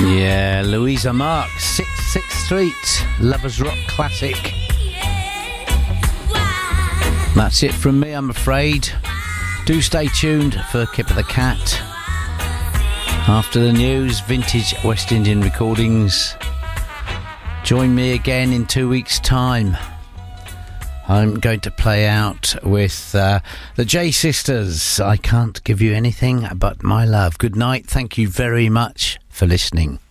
Yeah, Louisa Mark, 6th Street, Lovers Rock classic. That's it from me, I'm afraid. Do stay tuned for Kip of the Cat. After the news, vintage West Indian recordings. Join me again in 2 weeks' time. I'm going to play out with the J Sisters. I can't give you anything but my love. Good night. Thank you very much for listening.